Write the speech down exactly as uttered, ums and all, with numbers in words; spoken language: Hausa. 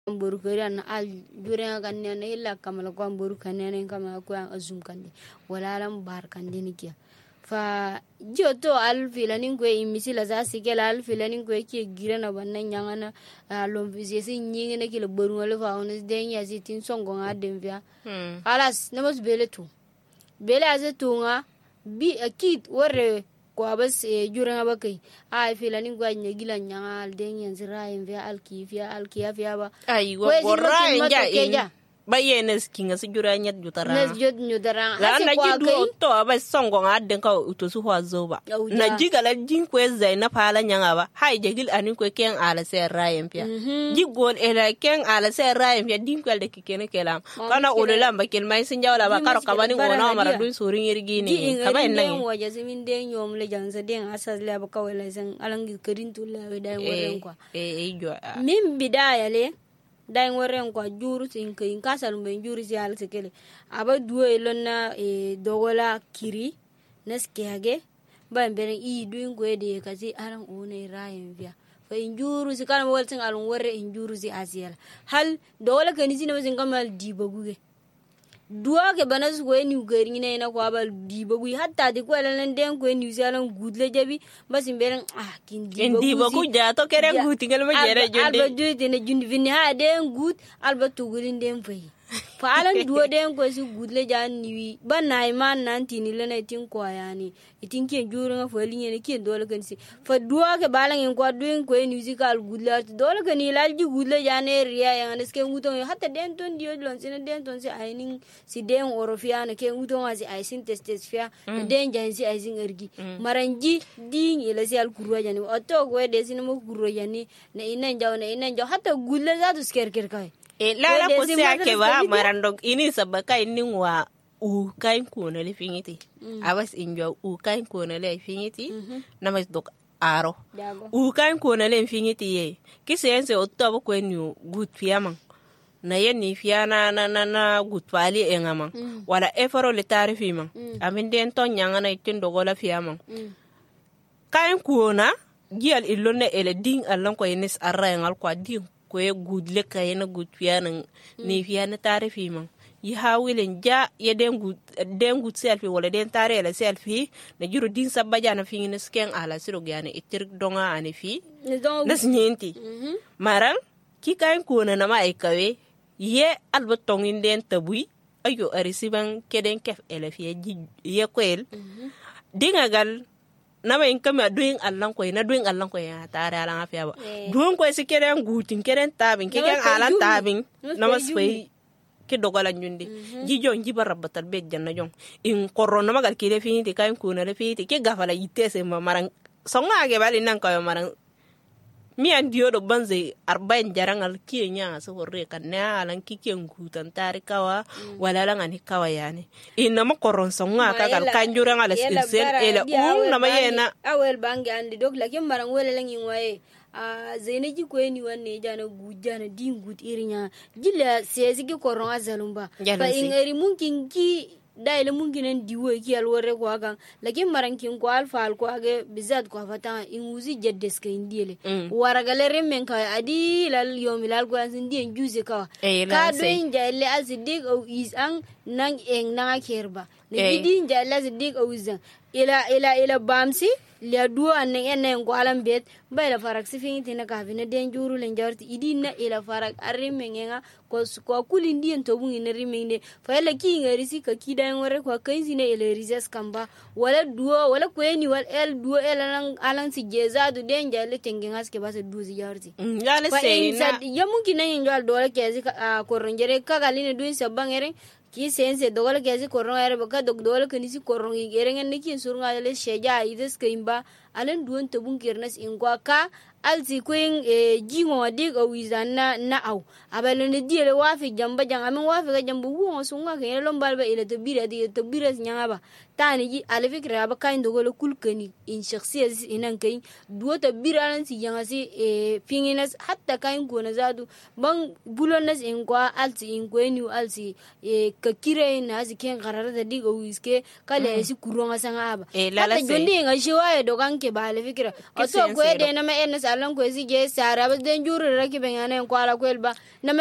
boru karian al jure kan ne illa kamal ko boru kan ne kama ko an azum kan wala lam bar kan ni kiya fa joto al filanin ko imisila za sikela al filanin ko ke girana bannan nyangana lom visi sin nyingi ne kila boru wala fa on den ya sitin songo ngadem via alas namos bele tu bele azetunga bi akid wore ko abas juranga bakai ay filanin ko nya gilan nyanga al den yan zirayin via al kifia al kifia ba ay wo borra ja bayenes kinga si juranya jutara nes jot nyudara la na jidu to abas songo ngadem ka utusu ho zoba na jigala jin ko zai na pala nyanga ba hay jegil anin ko ken ala se rayen pia jigol ela ken ala se rayen pia din ko de kikene kelam kana ulela mbakil mai sinjawla ba karo kabani ngona mara dun surin yirgi ni kaba nan waje simin den yom le janza den asas le ba kawela san alangi karin tulla we dai woren kwa e e jo min bidaya le dai woren kwa juru tin kai kasal men juru si al sekele aba duwe lonna e dogola kiri neskege ba mbere i duin ko de kasi aran one rayen via fa injuru si kana wal tin alun worre injuru si asiel hal dogola kanisi ne bazin kamal dibaguge duwa ke banas ko ni gari ne na ko abal dibagu hatta di ko lan den ko ni usalan gudle jabi basin beren ah kin dibagu dibagu ja to kere guti ngal ma jere jonde alba juti ne jundi vinni ha den gut alba tugulin den fay fa alan duwa den ko si gudle jan ni banay man nan tini lena tin ko yani itin ke juru nga fa linye ne ke dole kan si fa duwa ke balan en ko duin ko ni musical gudle dole kan ni lalji gudle jane riya yan eske nguton hatta den ton dio lon sene den ton si ainin si den orofia na ke nguton asi aisin testes fia den jansi aisin ergi maranji din ila si al kurwa jani oto ko de sinimo kurwa jani na inen jaw na inen jaw hatta gudle za to sker ker kai e lala ko se ake ba marandog ini sabaka ini wa u kain ko na le fingiti abas injo u kain ko na le fingiti na mas dok aro u kain ko na le fingiti ye kisense otto ko ni gut fiamang na yenni fiana na na na gut pali engama wala efaro le tarifi man amin den ton nyanga na tin dogola fiamang kain ko na gial ilone ele ding allan ko yenes arra ngal ko ding ko e gudle kayena gud fiana ni fiana tarifi man yi hawilen ja ye den gud den gud selfie wala den tare la selfie na juro din sabba jana fi ne sken ala siro gane itir donga ane fi das nyenti maran ki kain ko na ma e kawe ye albatong den tabui ayo arisiban keden kef elefie ye kwel dinga gal nama in kama doing allan ko na doing allan ko ya tare alan afia ba doing ko si keren gutin keren tabin keken alan tabin nama sfai ke dogala nyundi jijo njiba rabatal be janna jong in korona magal kile finiti kain ko na le finiti ke gafala yitese ma marang songa ge bali nan ko marang mi an dio do banze arbain jarangal kienya so horre kan na alan kiken gutan tare kawa wala lan ani kawa yani inna ma koron songa ka gal kanjura ngala sel ele um na mayena awel bangi andi dok la kem marang wala lan ngwaye a zainaji ko ni wanne jana gujana din gut irinya jilla sezi ki koron azalumba fa ingari munkin ki daile munginen diwo ki alwore ko agan lakin marankin ko alfa al ko age bizat ko fata in uzi jeddes ka indiele waragale remmen ka adi lal yomilal ko asin dien juze ka ka do injalle asidik o is an nang eng nanga kerba ne bidin jalle asidik o izan ila ila ila bamsi le duo an en ko alam bet bayla farak sifin tina ka vina den juru len jarti idina ila farak arremenga ko ko kulindi en to bungi ne rimende fa la ki ngari si ka kidan wore ko kaisi ne ila rizas kamba wala duo wala ko ni wal el duo elan alan si jezadu den jalle tengen aske ba se duzi jarti ya le seyna ya mungi nan njal dole kezi ko ronjere ka galine duin sabangere ki sense dogol kezi korong ere baka dog dol kanisi korong igeren ne ki surunga le sheja ides kaimba alen duon to bun kirnas ingwa ka alti kuin e jingo dig o wizana na au abalo ne diele wafi jamba jang amen wafi ga jambu wo sunga ke lombal ba ile to bira di to bira nyanga ba tani ji ale fikra ba kain dogol kulkani in shakhsiyas inan kai duo to bira lan si yanga si e pinginas hatta kain gona zadu ban bulonas ingwa alti ingweni alti e ka kire na si ken qarara da dig o wiske kale si kuronga sanga ba hatta jondi nga shiwaye dogan ke ba le fikira o to ko de na me en salon ko si ge sara ba den juru raki ben yana ko ala ko ba na